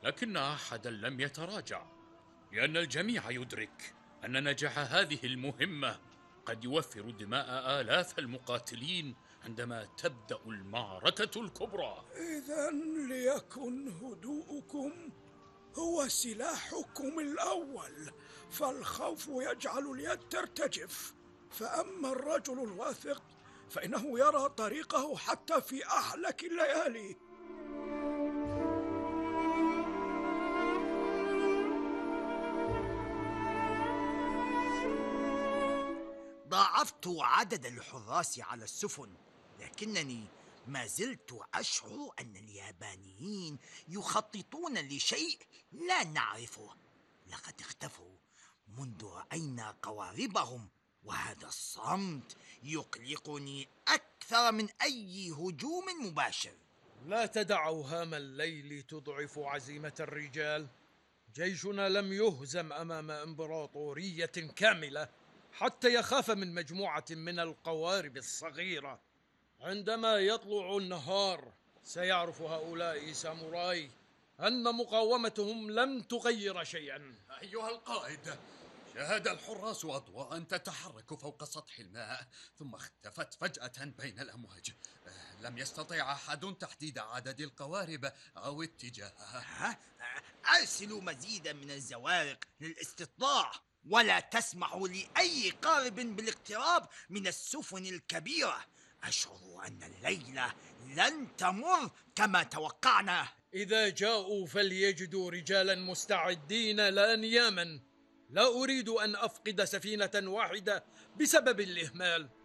لكن أحدا لم يتراجع، لأن الجميع يدرك أن نجاح هذه المهمة قد يوفر دماء آلاف المقاتلين عندما تبدأ المعركة الكبرى. إذن ليكن هدوءكم هو سلاحكم الأول، فالخوف يجعل اليد ترتجف، فأما الرجل الواثق فإنه يرى طريقه حتى في أحلك الليالي. ضاعفت عدد الحراس على السفن، لكنني ما زلت أشعر أن اليابانيين يخططون لشيء لا نعرفه. لقد اختفوا منذ رأينا قواربهم، وهذا الصمت يقلقني أكثر من أي هجوم مباشر. لا تدعوا هام الليل تضعف عزيمة الرجال. جيشنا لم يهزم أمام إمبراطورية كاملة حتى يخاف من مجموعة من القوارب الصغيرة. عندما يطلع النهار سيعرف هؤلاء ساموراي أن مقاومتهم لم تغير شيئا. أيها القائد، شاهد الحراس أضواء تتحرك فوق سطح الماء ثم اختفت فجأة بين الأمواج. لم يستطع أحد تحديد عدد القوارب أو اتجاهها. أرسلوا مزيدا من الزوارق للاستطلاع، ولا تسمحوا لأي قارب بالاقتراب من السفن الكبيرة. أشعر أن الليلة لن تمر كما توقعنا. إذا جاءوا فليجدوا رجالا مستعدين لا نياما. لا أريد أن أفقد سفينة واحدة بسبب الإهمال.